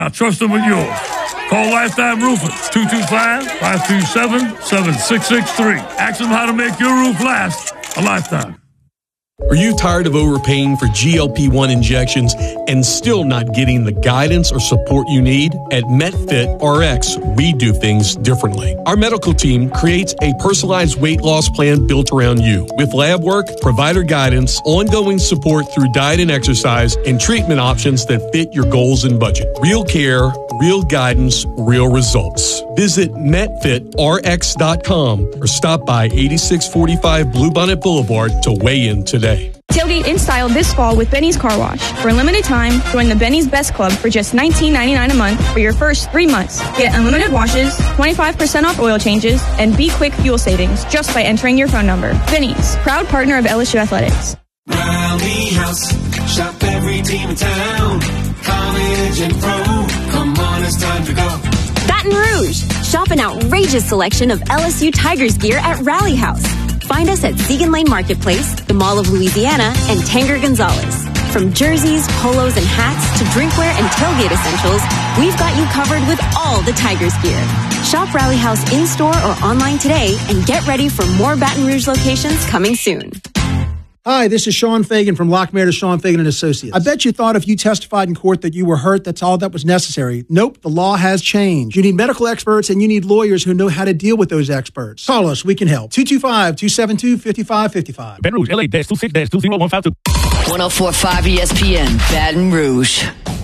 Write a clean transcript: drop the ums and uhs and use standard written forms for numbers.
Now trust them with yours. Call Lifetime Roofing, 225-527-7663. Ask them how to make your roof last a lifetime. Are you tired of overpaying for GLP-1 injections and still not getting the guidance or support you need? At MetFit RX, we do things differently. Our medical team creates a personalized weight loss plan built around you with lab work, provider guidance, ongoing support through diet and exercise, and treatment options that fit your goals and budget. Real care, real guidance, real results. Visit MetFitRx.com or stop by 8645 Bluebonnet Boulevard to weigh in today. Tailgate in style this fall with Benny's Car Wash. For a limited time, join the Benny's Best Club for just $19.99 a month for your first 3 months. Get unlimited washes, 25% off oil changes, and Be Quick fuel savings just by entering your phone number. Benny's, proud partner of LSU Athletics. Rally House, shop every team in town. College and pro, come on, it's time to go. Baton Rouge, shop an outrageous selection of LSU Tigers gear at Rally House. Find us at Segan Lane Marketplace, the Mall of Louisiana, and Tanger Gonzalez. From jerseys, polos, and hats to drinkware and tailgate essentials, we've got you covered with all the Tigers gear. Shop Rally House in-store or online today and get ready for more Baton Rouge locations coming soon. Hi, this is Sean Fagan from Lockmayer to Sean Fagan & Associates. I bet you thought if you testified in court that you were hurt, that's all that was necessary. Nope, the law has changed. You need medical experts and you need lawyers who know how to deal with those experts. Call us, we can help. 225-272-5555. Baton Rouge, LA-26-20152. 104.5 ESPN, Baton Rouge.